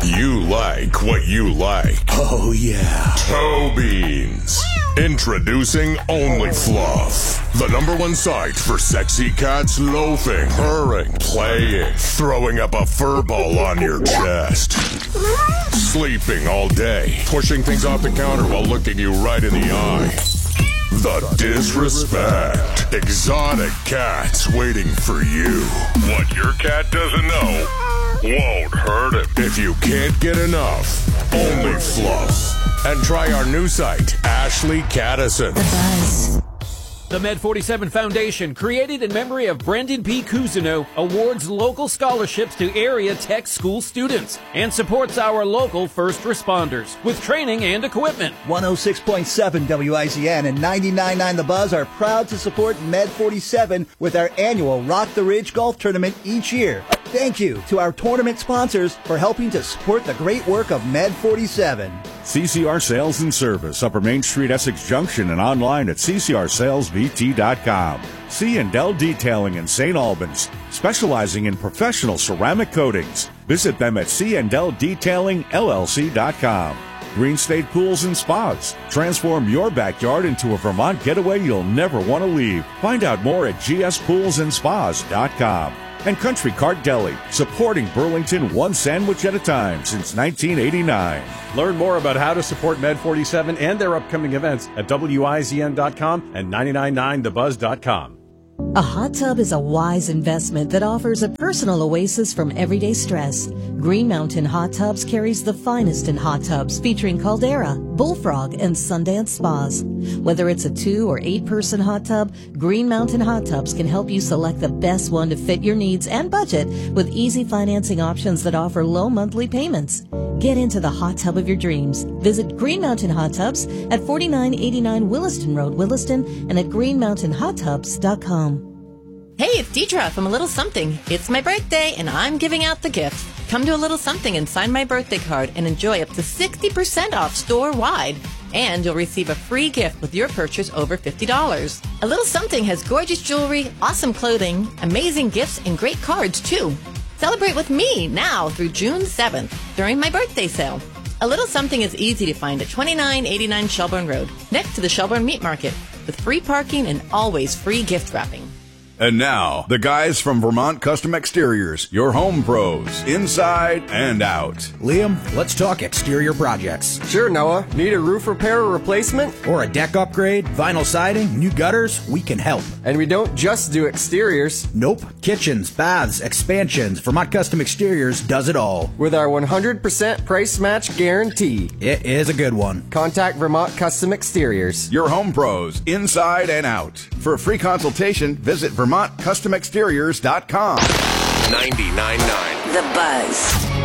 You like what you like. Oh, yeah. Toe Beans. Introducing Only Fluff. The #1 site for sexy cats loafing, purring, playing, throwing up a fur ball on your chest. Sleeping all day, pushing things off the counter while looking you right in the eye. The disrespect. Exotic cats waiting for you. What your cat doesn't know won't hurt him. If you can't get enough, Only Fluff. And try our new site, Ashley Caddison. The Buzz. The Med47 Foundation, created in memory of Brendan P. Cousineau, awards local scholarships to area tech school students and supports our local first responders with training and equipment. 106.7 WIZN and 99.9 The Buzz are proud to support Med47 with our annual Rock the Ridge Golf Tournament each year. Thank you to our tournament sponsors for helping to support the great work of Med47. CCR Sales and Service, Upper Main Street, Essex Junction, and online at ccrsalesvt.com. C&L Detailing in St. Albans, specializing in professional ceramic coatings. Visit them at cndldetailingllc.com. Green State Pools and Spas. Transform your backyard into a Vermont getaway you'll never want to leave. Find out more at gspoolsandspas.com. And Country Cart Deli, supporting Burlington one sandwich at a time since 1989. Learn more about how to support Med47 and their upcoming events at WIZN.com and 999thebuzz.com. A hot tub is a wise investment that offers a personal oasis from everyday stress. Green Mountain Hot Tubs carries the finest in hot tubs featuring Caldera, Bullfrog, and Sundance Spas. Whether it's a 2 or 8 person hot tub, Green Mountain Hot Tubs can help you select the best one to fit your needs and budget with easy financing options that offer low monthly payments. Get into the hot tub of your dreams. Visit Green Mountain Hot Tubs at 4989 Williston Road, Williston, and at greenmountainhottubs.com. Hey, it's Deidre from A Little Something. It's my birthday, and I'm giving out the gifts. Come to A Little Something and sign my birthday card and enjoy up to 60% off store-wide. And you'll receive a free gift with your purchase over $50. A Little Something has gorgeous jewelry, awesome clothing, amazing gifts, and great cards, too. Celebrate with me now through June 7th during my birthday sale. A Little Something is easy to find at 2989 Shelburne Road, next to the Shelburne Meat Market, with free parking and always free gift wrapping. And now, the guys from Vermont Custom Exteriors, your home pros, inside and out. Liam, let's talk exterior projects. Sure, Noah. Need a roof repair or replacement? Or a deck upgrade, vinyl siding, new gutters? We can help. And we don't just do exteriors. Nope. Kitchens, baths, expansions. Vermont Custom Exteriors does it all. With our 100% price match guarantee. It is a good one. Contact Vermont Custom Exteriors. Your home pros, inside and out. For a free consultation, visit VermontCustomExteriors.com. 99.9 The Buzz.